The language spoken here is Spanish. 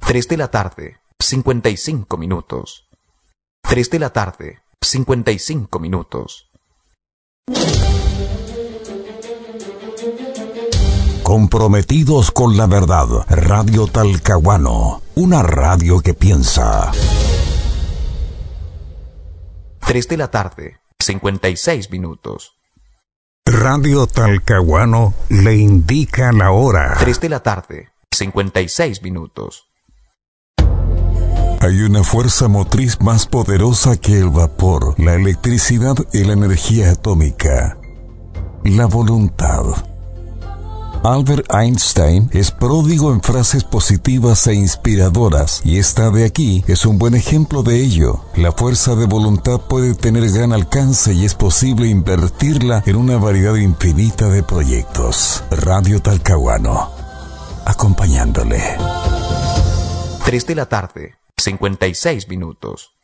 3 de la tarde, 55 minutos. 3 de la tarde, 55 minutos. Comprometidos con la verdad, Radio Talcahuano, una radio que piensa. 3 de la tarde, 56 minutos. Radio Talcahuano le indica la hora. 3 de la tarde, 56 minutos. Hay una fuerza motriz más poderosa que el vapor, la electricidad y la energía atómica. La voluntad. Albert Einstein es pródigo en frases positivas e inspiradoras, y esta de aquí es un buen ejemplo de ello. La fuerza de voluntad puede tener gran alcance y es posible invertirla en una variedad infinita de proyectos. Radio Talcahuano, acompañándole. 3 de la tarde, 56 minutos.